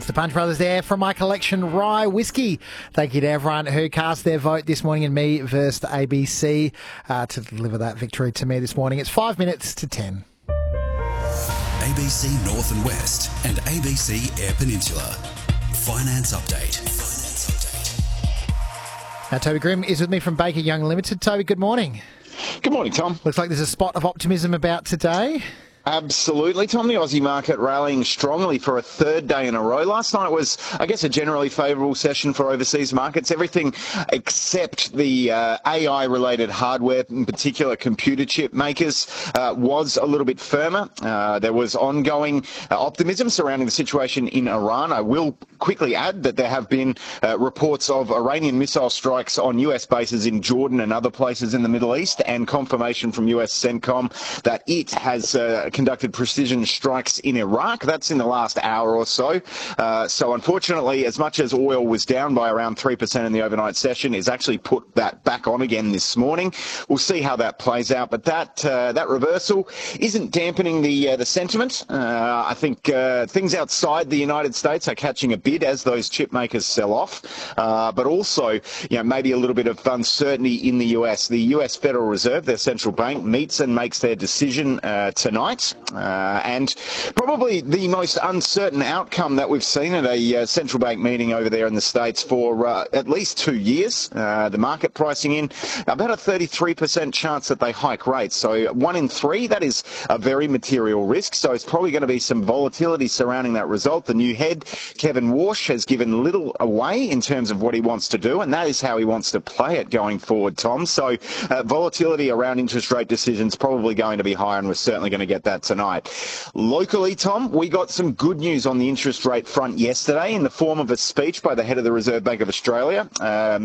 That's the Punch Brothers there from my collection, Rye Whiskey. Thank you to everyone who cast their vote this morning in me versus ABC to deliver that victory to me this morning. It's 5 minutes to 10. ABC North and West and ABC Air Peninsula. Finance Update. Now, Toby Grimm is with me from Baker Young Limited. Toby, good morning. Good morning, Tom. Looks like there's a spot of optimism about today. Absolutely, Tom. The Aussie market rallying strongly for a third day in a row. Last night was, I guess, a generally favourable session for overseas markets. Everything except the AI-related hardware, in particular computer chip makers, was a little bit firmer. There was ongoing optimism surrounding the situation in Iran. I will quickly add that there have been reports of Iranian missile strikes on US bases in Jordan and other places in the Middle East, and confirmation from US CENTCOM that it has conducted precision strikes in Iraq. That's in the last hour or so. So unfortunately, as much as oil was down by around 3% in the overnight session, it's actually put that back on again this morning. We'll see how that plays out. But that reversal isn't dampening the sentiment. I think things outside the United States are catching a bid as those chip makers sell off. But also, maybe a little bit of uncertainty in the US. The US Federal Reserve, their central bank, meets and makes their decision tonight. And probably the most uncertain outcome that we've seen at a central bank meeting over there in the States for at least 2 years. The market pricing in about a 33% chance that they hike rates. So 1 in 3, that is a very material risk. So it's probably going to be some volatility surrounding that result. The new head, Kevin Warsh, has given little away in terms of what he wants to do, and that is how he wants to play it going forward, Tom. So volatility around interest rate decisions probably going to be higher, and we're certainly going to get that tonight. Locally, Tom, we got some good news on the interest rate front yesterday in the form of a speech by the head of the Reserve Bank of Australia,